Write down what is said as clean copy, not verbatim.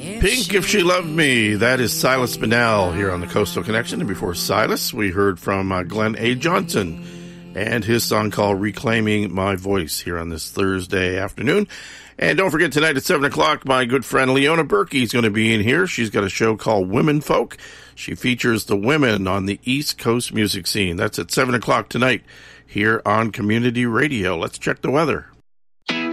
Pink, If She Loved Me. That is Silas Bennell here on the Coastal Connection. And before Silas, we heard from Glenn A. Johnson and his song called Reclaiming My Voice here on this Thursday afternoon. And don't forget, tonight at 7 o'clock, my good friend Leona Berkey is going to be in here. She's got a show called Women Folk. She features the women on the East Coast music scene. That's at 7 o'clock tonight here on Community Radio. Let's check the weather.